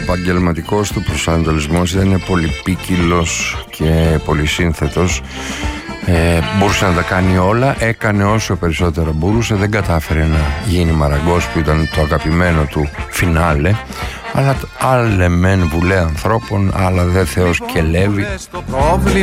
επαγγελματικός του προσανατολισμός ήταν πολυπίκυλος και πολυσύνθετος. Μπορούσε να τα κάνει όλα, έκανε όσο περισσότερο μπορούσε, δεν κατάφερε να γίνει Μαραγκός που ήταν το αγαπημένο του φινάλε, αλλά άλλε μεν βουλέ ανθρώπων, άλλα δε Θεός και Λέβη.